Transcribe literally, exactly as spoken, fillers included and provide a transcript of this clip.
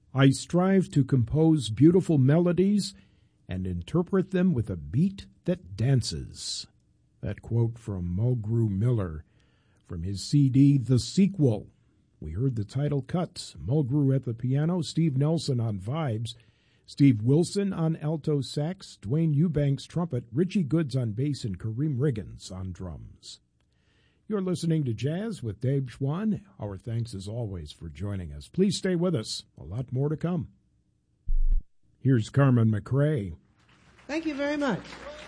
I strive to compose beautiful melodies and interpret them with a beat that dances. That quote from Mulgrew Miller from his C D, The Sequel. We heard the title cuts. Mulgrew at the piano, Steve Nelson on vibes, Steve Wilson on alto sax, Dwayne Eubanks trumpet, Richie Goods on bass, and Kareem Riggins on drums. You're listening to Jazz with Dave Schwann. Our thanks as always for joining us. Please stay with us. A lot more to come. Here's Carmen McRae. Thank you very much.